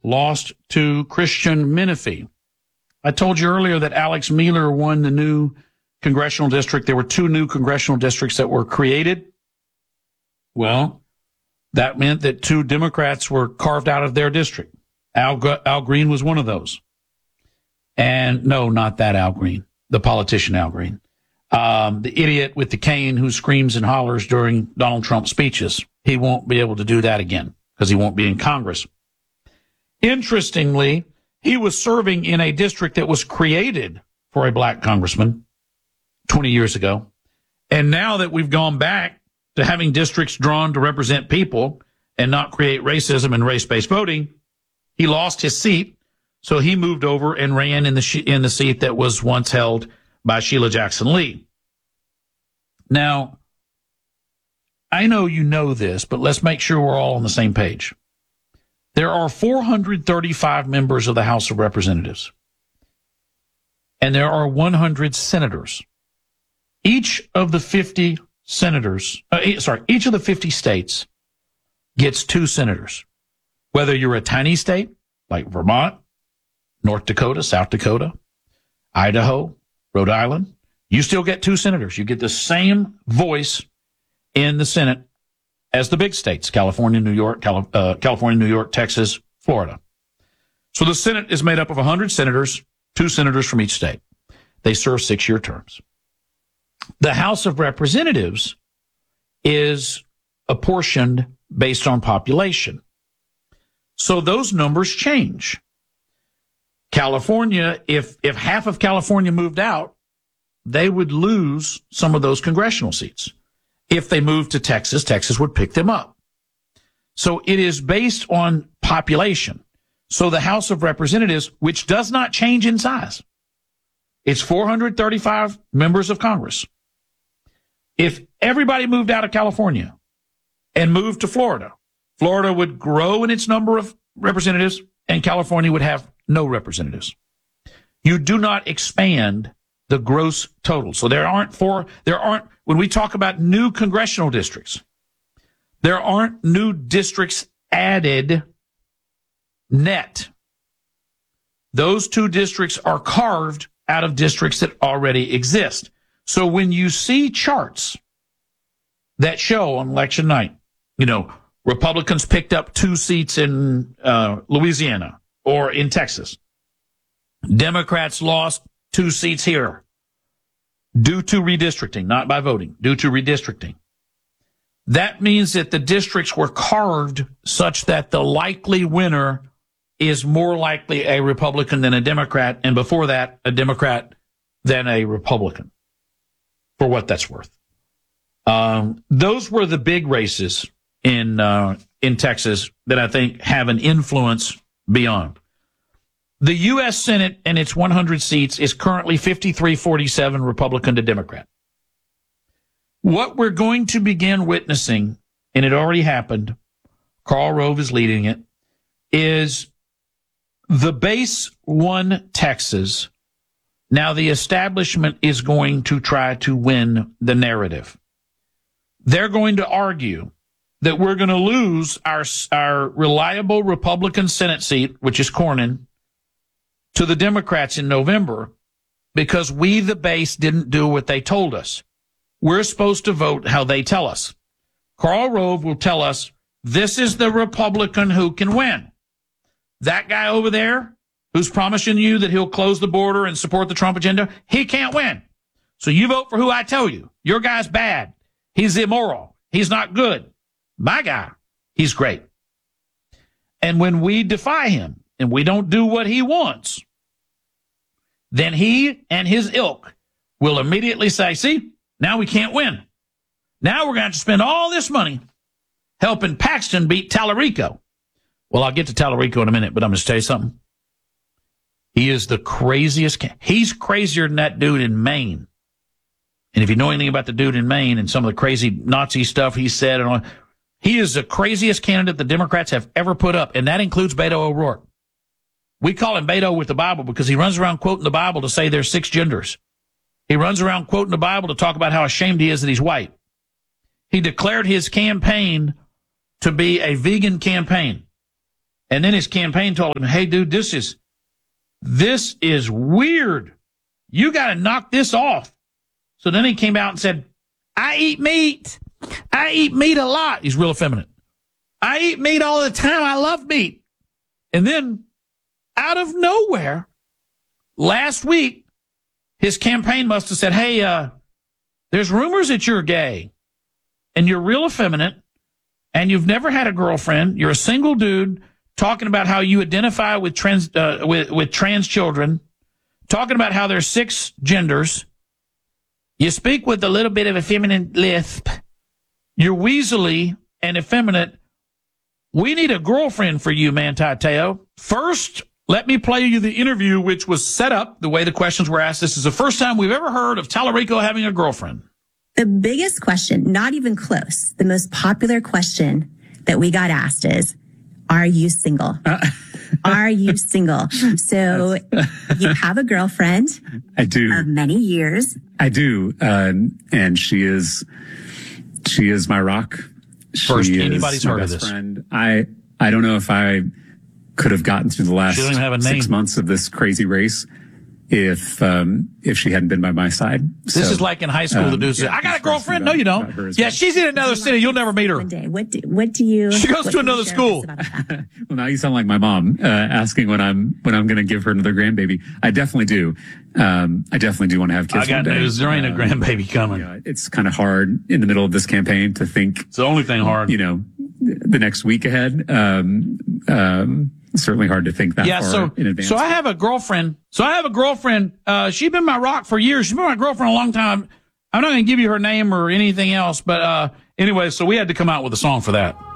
lost to Christian Menifee. I told you earlier that Alex Miller won the new congressional district. There were 2 new congressional districts that were created. Well, that meant that 2 Democrats were carved out of their district. Al Green was one of those. And no, not that Al Green, the politician Al Green. The idiot with the cane who screams and hollers during Donald Trump speeches. He won't be able to do that again because he won't be in Congress. Interestingly, he was serving in a district that was created for a black congressman 20 years ago. And now that we've gone back to having districts drawn to represent people and not create racism and race-based voting, he lost his seat. So he moved over and ran in the seat that was once held by Sheila Jackson Lee. Now, I know you know this, but let's make sure we're all on the same page. There are 435 members of the House of Representatives, and there are 100 senators. Each of the 50 each of the 50 states gets 2 senators. Whether you're a tiny state like Vermont, North Dakota, South Dakota, Idaho, Rhode Island, you still get 2 senators. You get the same voice in the Senate as the big states, California, New York, Texas, Florida. So the Senate is made up of 100 senators, 2 senators from each state. They serve 6-year terms. The House of Representatives is apportioned based on population. So those numbers change. California, if half of California moved out, they would lose some of those congressional seats. If they moved to Texas, Texas would pick them up. So it is based on population. So the House of Representatives, which does not change in size, it's 435 members of Congress. If everybody moved out of California and moved to Florida, Florida would grow in its number of representatives and California would have no representatives. You do not expand the gross total. So when we talk about new congressional districts, there aren't new districts added net. Those 2 districts are carved out of districts that already exist. So when you see charts that show on election night, Republicans picked up 2 seats in Louisiana or in Texas. Democrats lost 2 seats here due to redistricting, not by voting, due to redistricting. That means that the districts were carved such that the likely winner is more likely a Republican than a Democrat, and before that, a Democrat than a Republican, for what that's worth. Those were the big races in Texas that I think have an influence beyond. The U.S. Senate and its 100 seats is currently 53-47 Republican to Democrat. What we're going to begin witnessing, and it already happened, Karl Rove is leading it, is the base won Texas. Now the establishment is going to try to win the narrative. They're going to argue that we're going to lose our reliable Republican Senate seat, which is Cornyn, to the Democrats in November because we, the base, didn't do what they told us. We're supposed to vote how they tell us. Karl Rove will tell us this is the Republican who can win. That guy over there who's promising you that he'll close the border and support the Trump agenda, he can't win. So you vote for who I tell you. Your guy's bad. He's immoral. He's not good. My guy, he's great. And when we defy him and we don't do what he wants, then he and his ilk will immediately say, see, now we can't win. Now we're going to have to spend all this money helping Paxton beat Tallarico. Well, I'll get to Tallarico in a minute, but I'm going to tell you something. He is the craziest. He's crazier than that dude in Maine. And if you know anything about the dude in Maine and some of the crazy Nazi stuff he said, and all, he is the craziest candidate the Democrats have ever put up, and that includes Beto O'Rourke. We call him Beto with the Bible because he runs around quoting the Bible to say there's 6 genders. He runs around quoting the Bible to talk about how ashamed he is that he's white. He declared his campaign to be a vegan campaign. And then his campaign told him, hey, dude, this is weird. You got to knock this off. So then he came out and said, I eat meat. I eat meat a lot. He's real effeminate. I eat meat all the time. I love meat. And then out of nowhere, last week, his campaign must have said, hey, there's rumors that you're gay and you're real effeminate and you've never had a girlfriend. You're a single dude talking about how you identify with trans children, talking about how there's 6 genders. You speak with a little bit of a feminine lisp. You're weaselly and effeminate. We need a girlfriend for you, Manti Te'o. First, let me play you the interview, which was set up the way the questions were asked. This is the first time we've ever heard of Tallarico having a girlfriend. The biggest question, not even close, the most popular question that we got asked is, are you single? Are you single? So you have a girlfriend. I do. Of many years. I do. And she is my rock. First anybody's heard of this. Friend. I don't know if I could have gotten through the last 6 months of this crazy race if she hadn't been by my side. This is like in high school. The dude said, I got a girlfriend. No, you don't. Yeah, she's in another city. You'll never meet her. One day. What do you? She goes to another school. Well, now you sound like my mom, asking when I'm going to give her another grandbaby. I definitely do. I definitely do want to have kids. I got news. There ain't a grandbaby coming. Yeah, it's kind of hard in the middle of this campaign to think. It's the only thing hard. The next week ahead. Certainly hard to think that far in advance. So I have a girlfriend. She's been my rock for years. She's been my girlfriend a long time. I'm not going to give you her name or anything else, but anyway, so we had to come out with a song for that.